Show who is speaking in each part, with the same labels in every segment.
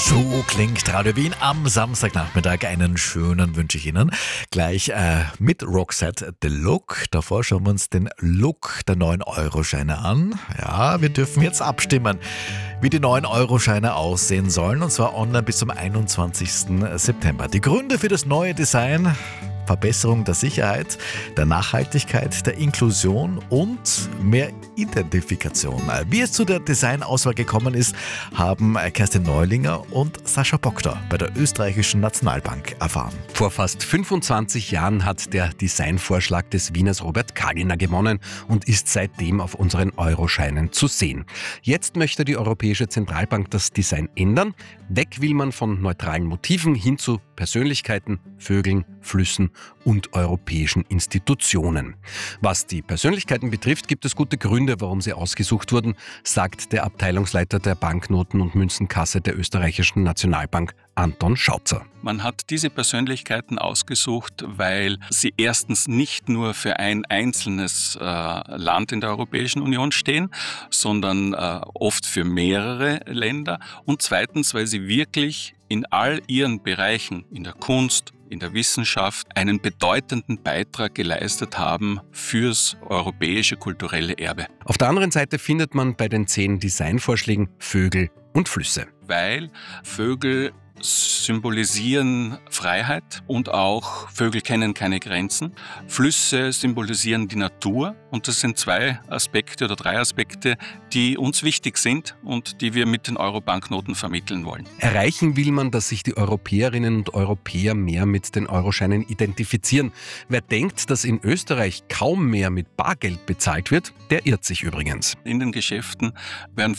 Speaker 1: So klingt Radio Wien am Samstagnachmittag. Einen schönen wünsche ich Ihnen. Gleich mit Roxette The Look. Davor schauen wir uns den Look der 9-Euro-Scheine an. Ja, wir dürfen jetzt abstimmen, wie die 9-Euro-Scheine aussehen sollen. Und zwar online bis zum 21. September. Die Gründe für das neue Design: Verbesserung der Sicherheit, der Nachhaltigkeit, der Inklusion und mehr Identifikation. Wie es zu der Designauswahl gekommen ist, haben Kerstin Neulinger und Sascha Boktor bei der Österreichischen Nationalbank erfahren.
Speaker 2: Vor fast 25 Jahren hat der Designvorschlag des Wieners Robert Kaginer gewonnen und ist seitdem auf unseren Euroscheinen zu sehen. Jetzt möchte die Europäische Zentralbank das Design ändern. Weg will man von neutralen Motiven hin zu Persönlichkeiten, Vögeln, Flüssen und europäischen Institutionen. Was die Persönlichkeiten betrifft, gibt es gute Gründe, warum sie ausgesucht wurden, sagt der Abteilungsleiter der Banknoten- und Münzenkasse der Österreichischen Nationalbank, Anton Schautzer.
Speaker 3: Man hat diese Persönlichkeiten ausgesucht, weil sie erstens nicht nur für ein einzelnes Land in der Europäischen Union stehen, sondern oft für mehrere Länder, und zweitens, weil sie wirklich in all ihren Bereichen, in der Kunst, in der Wissenschaft, einen bedeutenden Beitrag geleistet haben fürs europäische kulturelle Erbe.
Speaker 2: Auf der anderen Seite findet man bei den 10 Designvorschlägen Vögel und Flüsse.
Speaker 3: Weil Vögel symbolisieren Freiheit und auch Vögel kennen keine Grenzen. Flüsse symbolisieren die Natur, und das sind 2 Aspekte oder 3 Aspekte, die uns wichtig sind und die wir mit den Euro-Banknoten vermitteln wollen.
Speaker 2: Erreichen will man, dass sich die Europäerinnen und Europäer mehr mit den Euroscheinen identifizieren. Wer denkt, dass in Österreich kaum mehr mit Bargeld bezahlt wird, der irrt sich übrigens.
Speaker 3: In den Geschäften werden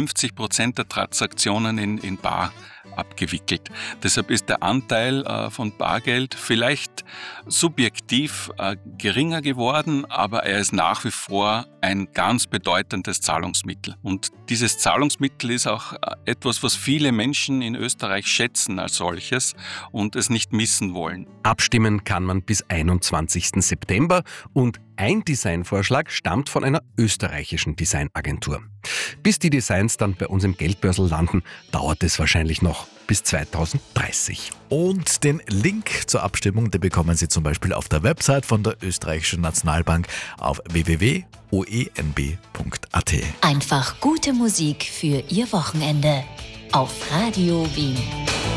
Speaker 3: 55% der Transaktionen in Bar abgewickelt. Deshalb ist der Anteil von Bargeld vielleicht subjektiv geringer geworden, aber er ist nach wie vor ein ganz bedeutendes Zahlungsmittel. Und dieses Zahlungsmittel ist auch etwas, was viele Menschen in Österreich schätzen als solches und es nicht missen wollen.
Speaker 2: Abstimmen kann man bis 21. September und ein Designvorschlag stammt von einer österreichischen Designagentur. Bis die Designs dann bei uns im Geldbörsel landen, dauert es wahrscheinlich noch bis 2030.
Speaker 1: Und den Link zur Abstimmung, den bekommen Sie zum Beispiel auf der Website von der Österreichischen Nationalbank auf www.oenb.at.
Speaker 4: Einfach gute Musik für Ihr Wochenende auf Radio Wien.